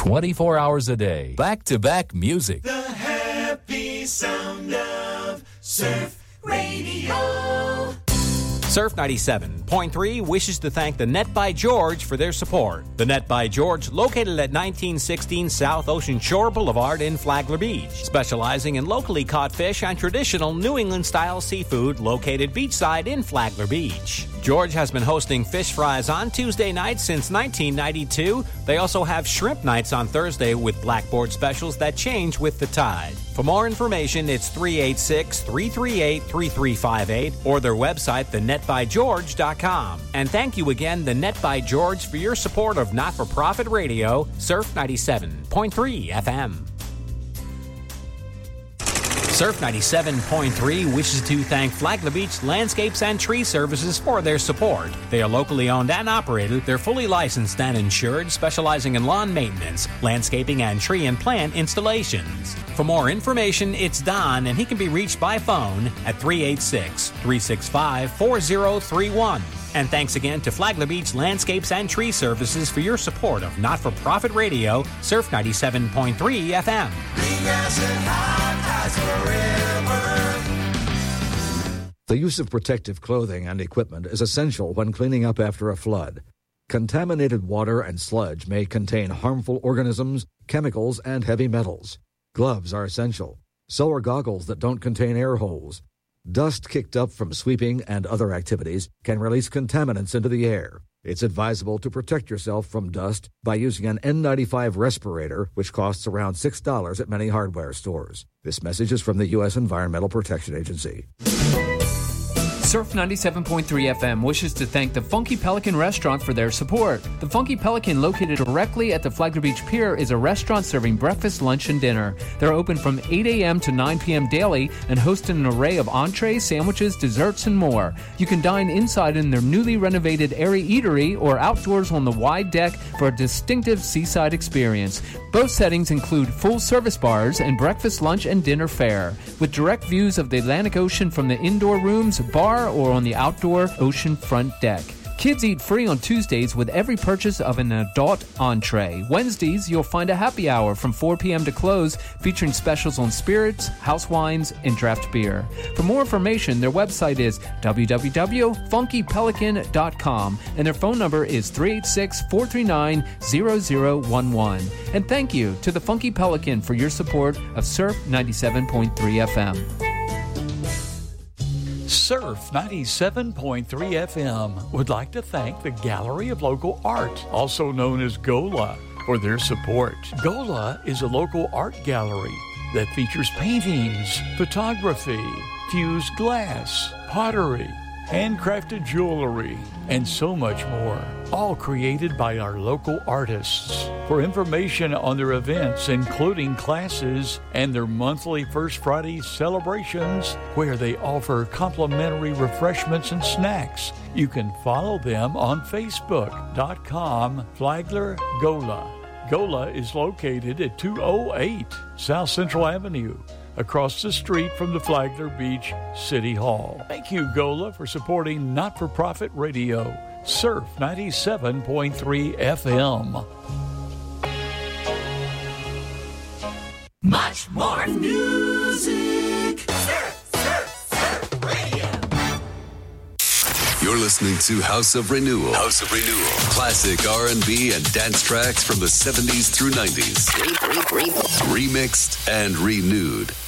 24 hours a day. Back-to-back music. The happy sound of Surf Radio. Surf 97.3 wishes to thank the Net by George for their support. The Net by George, located at 1916 South Ocean Shore Boulevard in Flagler Beach, specializing in locally caught fish and traditional New England-style seafood, located beachside in Flagler Beach. George has been hosting fish fries on Tuesday nights since 1992. They also have shrimp nights on Thursday with blackboard specials that change with the tide. For more information, it's 386-338-3358 or their website, thenetbygeorge.com. And thank you again, The Net by George, for your support of not-for-profit radio, Surf 97.3 FM. Surf 97.3 wishes to thank Flagler Beach Landscapes and Tree Services for their support. They are locally owned and operated. They're fully licensed and insured, specializing in lawn maintenance, landscaping, and tree and plant installations. For more information, it's Don, and he can be reached by phone at 386-365-4031. And thanks again to Flagler Beach Landscapes and Tree Services for your support of not-for-profit radio, Surf 97.3 FM. The use of protective clothing and equipment is essential when cleaning up after a flood. Contaminated water and sludge may contain harmful organisms, chemicals, and heavy metals. Gloves are essential. So are goggles that don't contain air holes. Dust kicked up from sweeping and other activities can release contaminants into the air. It's advisable to protect yourself from dust by using an N95 respirator, which costs around $6 at many hardware stores. This message is from the U.S. Environmental Protection Agency. Surf 97.3 FM wishes to thank the Funky Pelican Restaurant for their support. The Funky Pelican, located directly at the Flagler Beach Pier, is a restaurant serving breakfast, lunch, and dinner. They're open from 8 a.m. to 9 p.m. daily and host an array of entrees, sandwiches, desserts, and more. You can dine inside in their newly renovated airy eatery or outdoors on the wide deck for a distinctive seaside experience. Both settings include full-service bars and breakfast, lunch, and dinner fare, with direct views of the Atlantic Ocean from the indoor rooms, bar, or on the outdoor ocean front deck. Kids eat free on Tuesdays with every purchase of an adult entree. Wednesdays, you'll find a happy hour from 4 p.m. to close, featuring specials on spirits, house wines, and draft beer. For more information, their website is www.funkypelican.com, and their phone number is 386-439-0011. And thank you to the Funky Pelican for your support of Surf 97.3 FM. Surf 97.3 FM would like to thank the Gallery of Local Art, also known as GOLA, for their support. GOLA is a local art gallery that features paintings, photography, fused glass, pottery, handcrafted jewelry, and so much more, all created by our local artists. For information on their events, including classes and their monthly First Friday celebrations, where they offer complimentary refreshments and snacks, you can follow them on Facebook.com/Flagler Gola. Gola is located at 208 South Central Avenue, across the street from the Flagler Beach City Hall. Thank you, Gola, for supporting not-for-profit radio, Surf 97.3 FM. Much more music. Surf Radio. You're listening to House of Renewal. House of Renewal. Classic R&B and dance tracks from the 70s through 90s. Remixed and renewed.